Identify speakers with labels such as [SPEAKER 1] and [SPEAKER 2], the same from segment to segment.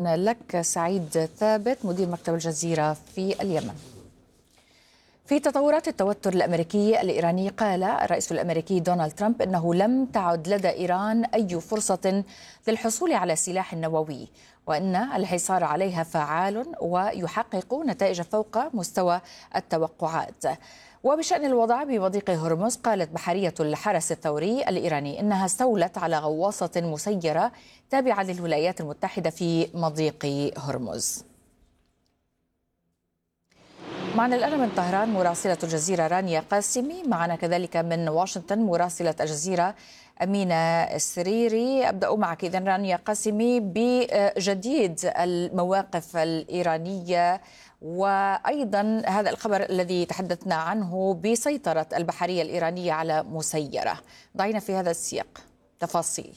[SPEAKER 1] شكرا لك سعيد ثابت مدير مكتب الجزيرة في اليمن. في تطورات التوتر الأمريكي الإيراني، قال الرئيس الأمريكي دونالد ترامب أنه لم تعد لدى إيران أي فرصة للحصول على سلاح نووي، وأن الحصار عليها فعال ويحقق نتائج فوق مستوى التوقعات. وبشأن الوضع بمضيق هرمز، قالت بحرية الحرس الثوري الإيراني إنها استولت على غواصة مسيرة تابعة للولايات المتحدة في مضيق هرمز. معنا الآن من طهران مراسلة الجزيرة رانيا قاسمي، معنا كذلك من واشنطن مراسلة الجزيرة أمينة السريري. أبدأ معك إذن رانيا قاسمي بجديد المواقف الإيرانية، وأيضا هذا الخبر الذي تحدثنا عنه بسيطرة البحرية الإيرانية على مسيرة. ضعينا في هذا السياق تفاصيل.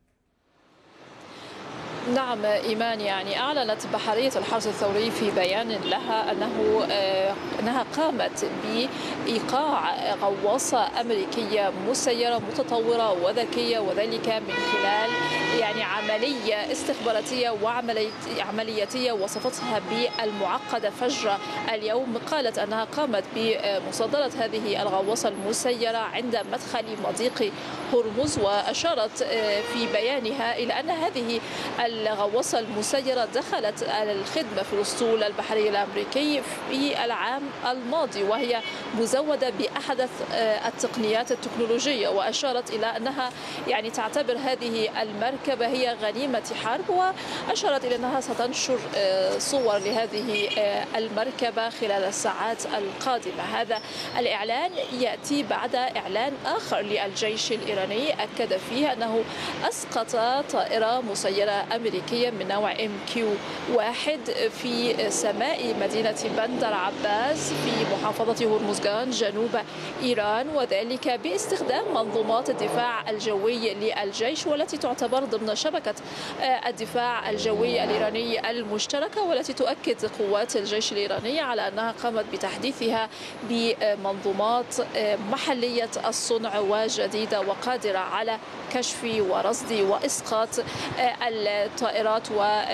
[SPEAKER 2] نعم إيمان، أعلنت بحرية الحرس الثوري في بيان لها أنها قامت بإيقاع غواصة أمريكية مسيرة متطورة وذكية، وذلك من خلال عملية استخباراتية وعملياتية وصفتها بالمعقدة فجر اليوم. قالت أنها قامت بمصادرة هذه الغواصة المسيرة عند مدخل مضيق هرمز، وأشارت في بيانها إلى أن هذه الغواصة المسيرة دخلت الخدمة في الأسطول البحري الأمريكي في العام الماضي، وهي مزودة بأحدث التقنيات التكنولوجية. وأشارت إلى أنها تعتبر هذه المركبة هي غنيمة حرب، وأشارت إلى أنها ستنشر صور لهذه المركبة خلال الساعات القادمة. هذا الإعلان يأتي بعد إعلان آخر للجيش الإيراني أكد فيه أنه أسقط طائرة مسيرة أمريكية من نوع MQ-1 في سماء مدينة بندر عباس في محافظة هرمزغان جنوب إيران، وذلك باستخدام منظومات الدفاع الجوي للجيش، والتي تعتبر ضمن شبكة الدفاع الجوي الإيراني المشتركة، والتي تؤكد قوات الجيش الإيراني على أنها قامت بتحديثها بمنظومات محلية الصنع وجديدة وقادرة على كشف ورصد وإسقاط الطائرات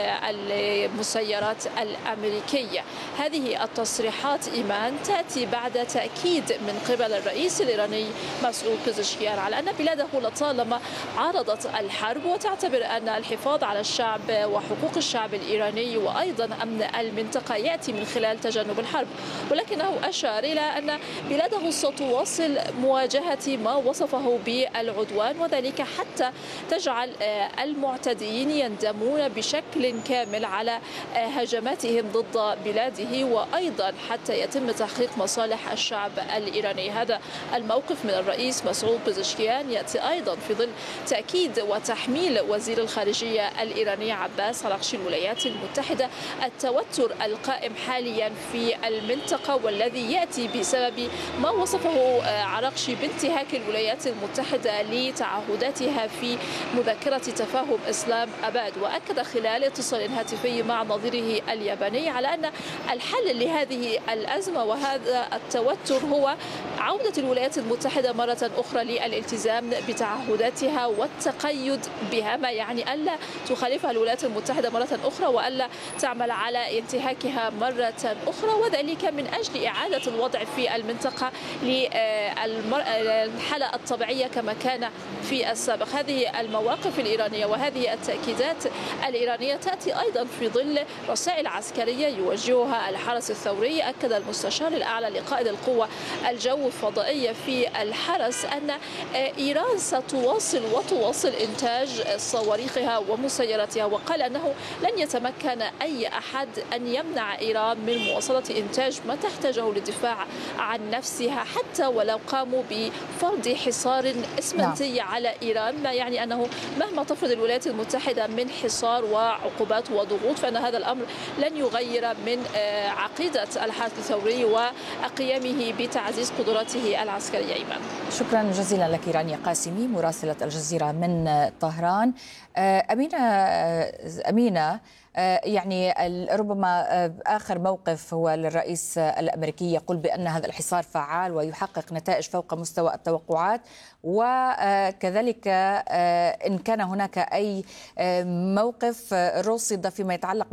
[SPEAKER 2] والمسيرات الأمريكية. هذه التصريحات إيمان تأتي بعد تأكيد من قبل الرئيس الإيراني مسعود بزشكيان على أن بلاده لطالما عارضت الحرب، وتعتبر أن الحفاظ على الشعب وحقوق الشعب الإيراني وأيضا أمن المنطقة يأتي من خلال تجنب الحرب. ولكنه أشار إلى أن بلاده ستواصل مواجهة ما وصفه بالعدوان، وذلك حتى تجعل المعتدين يندمون بشكل كامل على هجماتهم ضد بلاده، وأيضا حتى يتم تحقيق مصالح الشعب الإيراني. هذا الموقف من الرئيس مسعود بزشكيان يأتي أيضا في ظل تأكيد وتحميل وزير الخارجية الإيراني عباس عراقشي الولايات المتحدة التوتر القائم حاليا في المنطقة، والذي يأتي بسبب ما وصفه عراقشي بانتهاك الولايات المتحدة لتعهداتها في مذكرة تفاهم إسلام أباد. وأكد خلال اتصال هاتفي مع نظيره الياباني على أن الحل لهذه الأزمة وهذا التوتر هو عودة الولايات المتحدة مرة أخرى للالتزام بتعهداتها والتقيد بها، ما يعني ألا تخالفها الولايات المتحدة مرة أخرى وألا تعمل على انتهاكها مرة أخرى، وذلك من أجل إعادة الوضع في المنطقة للحالة الطبيعية كما كان في السابق. هذه المواقف الإيرانية وهذه التأكيدات الإيرانية تأتي أيضا في ظل رسائل عسكرية يوجهها الحرس الثوري. أكد المستشار الأعلى لقائد القوة الجو الفضائية في الحرس أن إيران ستواصل إنتاج صواريخها ومسيراتها، وقال أنه لن يتمكن أي أحد أن يمنع إيران من مواصلة إنتاج ما تحتاجه للدفاع عن نفسها، حتى ولو قاموا بفرض حصار إسمنتي على إيران، ما يعني أنه مهما تفرض الولايات المتحدة من حصار وعقوبات وضغوط فإن هذا الأمر لن يغير من عقيدة الحرس الثوري وقيامه بتعزيز قدراته العسكرية. إيمان،
[SPEAKER 1] شكرا جزيلا لك رانيا قاسمي مراسلة الجزيرة من طهران. أمينة، ربما آخر موقف هو للرئيس الأمريكي يقول بأن هذا الحصار فعال ويحقق نتائج فوق مستوى التوقعات، وكذلك إن كان هناك أي موقف رصد فيما يتعلق